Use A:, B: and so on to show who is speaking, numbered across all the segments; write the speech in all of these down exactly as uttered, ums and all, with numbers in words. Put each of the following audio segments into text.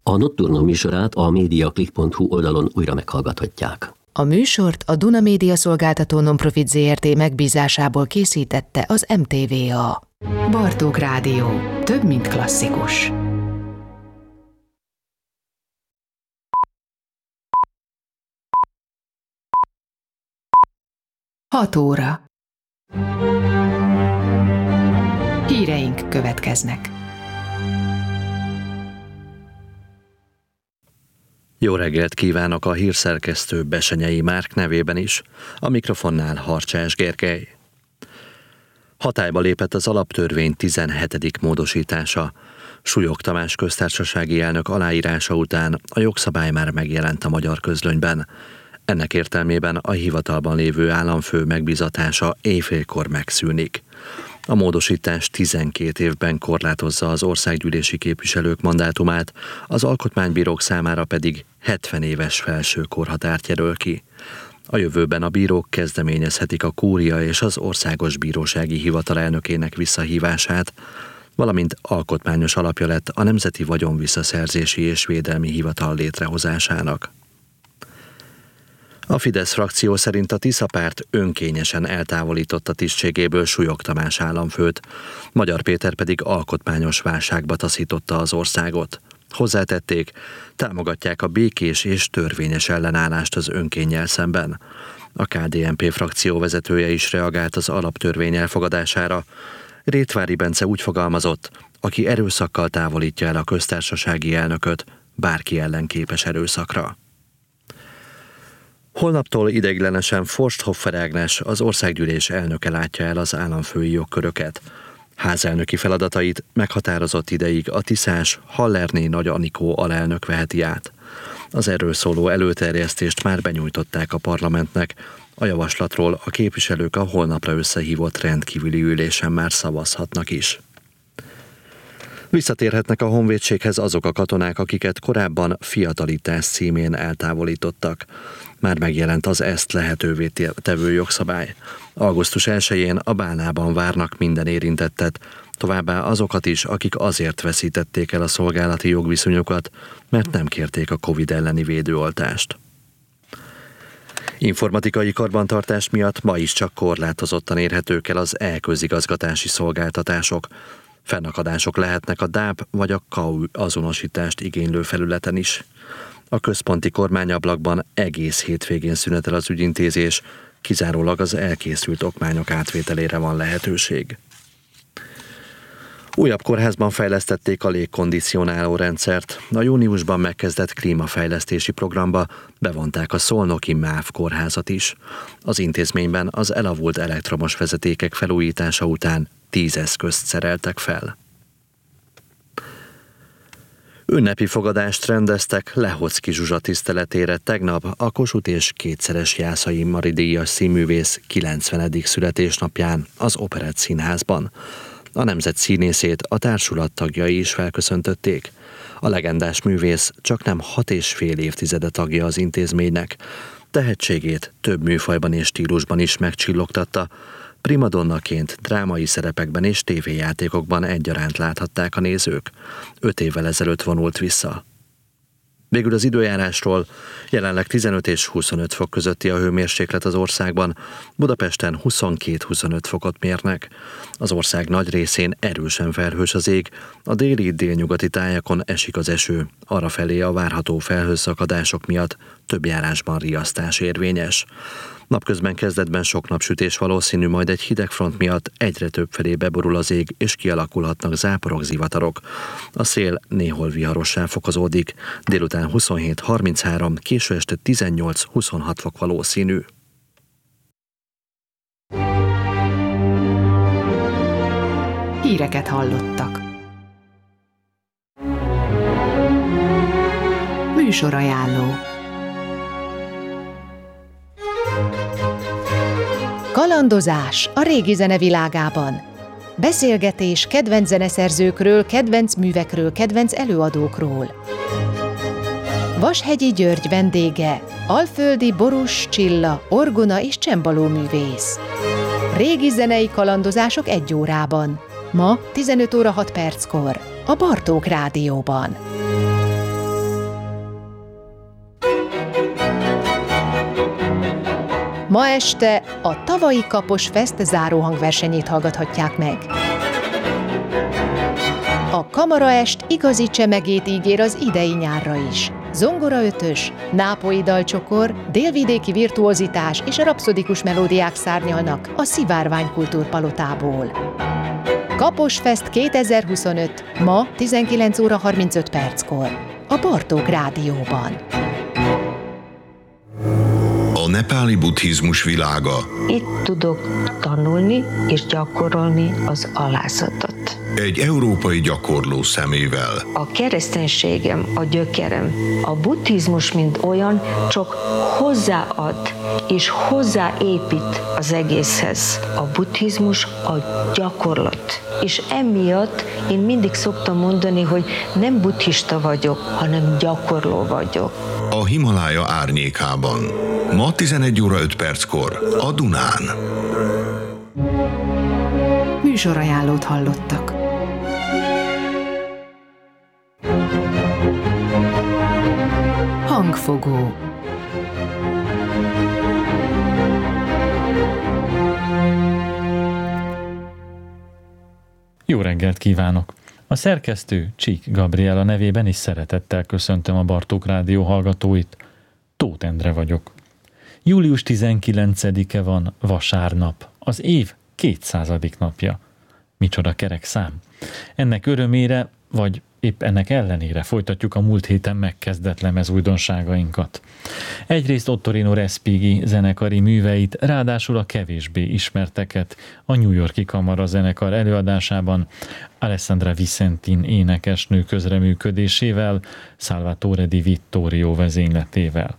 A: A Nocturno műsorát a mediaclick pont hu oldalon újra meghallgathatják.
B: A műsort a Duna Média Szolgáltató Nonprofit zé er té megbízásából készítette az em té vé á. Bartók Rádió. Több, mint klasszikus. Hat óra. Híreink következnek.
C: Jó reggelt kívánok a hírszerkesztő Besenyei Márk nevében is, a mikrofonnál Harcsás Gergely. Hatályba lépett az alaptörvény tizenhetedik módosítása. Súlyog Tamás köztársasági elnök aláírása után a jogszabály már megjelent a magyar közlönyben. Ennek értelmében a hivatalban lévő államfő megbízatása éjfélkor megszűnik. A módosítás tizenkét évben korlátozza az országgyűlési képviselők mandátumát, az alkotmánybírók számára pedig hetven éves felső korhatárt jelöl ki. A jövőben a bírók kezdeményezhetik a kúria és az országos bírósági hivatal elnökének visszahívását, valamint alkotmányos alapja lett a Nemzeti Vagyonvisszaszerzési és Védelmi Hivatal létrehozásának. A Fidesz frakció szerint a Tisza párt önkényesen eltávolította tisztségéből Súlyog Tamás államfőt, Magyar Péter pedig alkotmányos válságba taszította az országot. Hozzátették, támogatják a békés és törvényes ellenállást az önkénnyel szemben. A ká dé en pé frakció vezetője is reagált az alaptörvény elfogadására. Rétvári Bence úgy fogalmazott, aki erőszakkal távolítja el a köztársasági elnököt, bárki ellen képes erőszakra. Holnaptól ideiglenesen Forsthoffer Ágnes, az országgyűlés elnöke látja el az államfői jogköröket. Házelnöki feladatait meghatározott ideig a tiszás Hallerné Nagy Anikó alelnök veheti át. Az erről szóló előterjesztést már benyújtották a parlamentnek, a javaslatról a képviselők a holnapra összehívott rendkívüli ülésen már szavazhatnak is. Visszatérhetnek a honvédséghez azok a katonák, akiket korábban fiatalítás címén eltávolítottak. Már megjelent az ezt lehetővé tevő jogszabály. augusztus elsején a Bálnában várnak minden érintettet, továbbá azokat is, akik azért veszítették el a szolgálati jogviszonyokat, mert nem kérték a Covid elleni védőoltást. Informatikai karbantartás miatt ma is csak korlátozottan érhetők el az e-közigazgatási szolgáltatások. Fennakadások lehetnek a dáp vagy a ká u azonosítást igénylő felületen is. A központi kormányablakban egész hétvégén szünetel az ügyintézés, kizárólag az elkészült okmányok átvételére van lehetőség. Újabb kórházban fejlesztették a légkondicionáló rendszert. A júniusban megkezdett klímafejlesztési programba bevonták a szolnoki MÁV kórházat is. Az intézményben az elavult elektromos vezetékek felújítása után tíz eszközt szereltek fel. Ünnepi fogadást rendeztek Lehocki Zsuzsa tiszteletére tegnap a Kossuth és kétszeres Jászai Mari díjas színművész kilencvenedik születésnapján az Operett Színházban. A nemzet színészét a társulat tagjai is felköszöntötték. A legendás művész csaknem hat és fél évtizede tagja az intézménynek. Tehetségét több műfajban és stílusban is megcsillogtatta. Primadonnaként drámai szerepekben és tévéjátékokban egyaránt láthatták a nézők. Öt évvel ezelőtt vonult vissza. Végül az időjárásról: jelenleg tizenöt és huszonöt fok közötti a hőmérséklet az országban, Budapesten huszonkét-huszonöt fokot mérnek. Az ország nagy részén erősen felhős az ég, a déli délnyugati tájakon esik az eső, arrafelé a várható felhőszakadások miatt több járásban riasztás érvényes. Napközben kezdetben sok napsütés valószínű, majd egy hidegfront miatt egyre több felé beborul az ég, és kialakulhatnak záporok, zivatarok. A szél néhol viharossá fokozódik, délután huszonhét-harminchárom, késő este tizennyolc-huszonhat fok valószínű.
B: Híreket hallottak. Műsorajánló. Kalandozás a régi zene világában. Beszélgetés kedvenc zeneszerzőkről, kedvenc művekről, kedvenc előadókról. Vashegyi György vendége, Alföldi Borús Csilla, orgona és csembaló művész. Régi zenei kalandozások egy órában. Ma tizenöt óra hat perckor a Bartók Rádióban. Ma este a tavalyi Kapos Fest záróhangversenyét hallgathatják meg. A Kamaraest igazi csemegét ígér az idei nyárra is. Zongora ötös, nápolyi dalcsokor, délvidéki virtuozitás és rapszodikus melódiák szárnyalnak a Szivárvány Kultúrpalotából. Kapos Fest kétezer-huszonöt, ma tizenkilenc óra harmincöt perckor, a Bartók Rádióban.
D: A nepáli buddhizmus világa.
E: Itt tudok tanulni és gyakorolni az alázatot.
D: Egy európai gyakorló szemével.
E: A kereszténységem, a gyökerem. A buddhizmus, mint olyan, csak hozzáad és hozzáépít az egészhez. A buddhizmus a gyakorlat. És emiatt én mindig szoktam mondani, hogy nem buddhista vagyok, hanem gyakorló vagyok.
D: A Himalája árnyékában. Ma tizenegy óra öt perckor a Dunán.
B: Műsorajánlót hallottak. Hangfogó.
F: Jó reggelt kívánok! A szerkesztő Csík Gabriela nevében is szeretettel köszöntöm a Bartók Rádió hallgatóit. Tóth Endre vagyok. július tizenkilencedike van, vasárnap, az év kétszázadik napja. Micsoda kerek szám. Ennek örömére, vagy épp ennek ellenére folytatjuk a múlt héten megkezdett lemezújdonságainkat. Egyrészt Ottorino Respighi zenekari műveit, ráadásul a kevésbé ismerteket a New York-i Kamara zenekar előadásában Alessandra Vicentin énekesnő közreműködésével, Salvatore Di Vittorio vezényletével.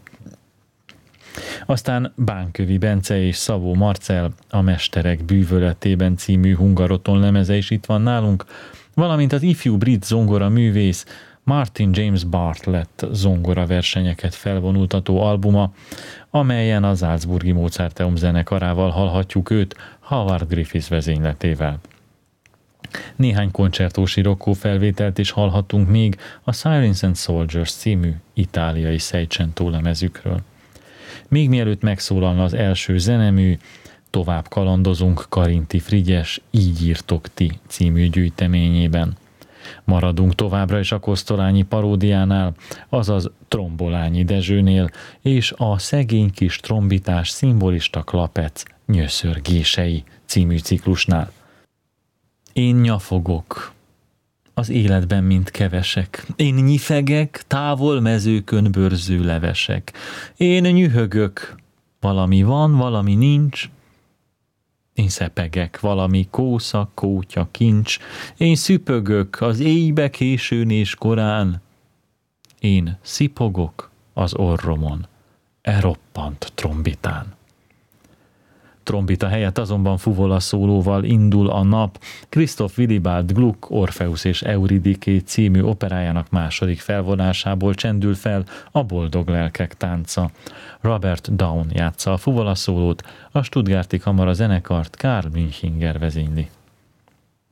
F: Aztán Bánkövi Bence és Szabó Marcell a Mesterek bűvöletében című hungaroton lemeze is itt van nálunk, valamint az ifjú brit zongora művész Martin James Bartlett zongora versenyeket felvonultató albuma, amelyen az Salzburgi Mozarteum zenekarával hallhatjuk őt Howard Griffiths vezényletével. Néhány koncertósi rokkó felvételt is hallhatunk még a Sirens and Soldiers című itáliai Seicento lemezükről. Még mielőtt megszólalna az első zenemű, tovább kalandozunk Karinti Frigyes Így írtok ti című gyűjteményében. Maradunk továbbra is a Kosztolányi paródiánál, azaz Trombolányi Dezsőnél, és a Szegény kis trombitás szimbolista klapec nyöszörgései című ciklusnál. Én nyafogok, az életben mint kevesek. Én nyifegek, távol mezőkön bőrző levesek. Én nyühögök, valami van, valami nincs. Én szepegek, valami kósza, kótya, kincs. Én szüpögök az éjbe későn és korán. Én szipogok az orromon, e roppant trombitán. Trombita helyett azonban fuvola szólóval indul a nap Christoph Willibald Gluck Orpheus és Euridiké című operájának második felvonásából csendül fel a Boldog lelkek tánca. Robert Down játsza a fuvola szólót, a Stuttgarti Kamara zenekart Karl Münchinger vezényli.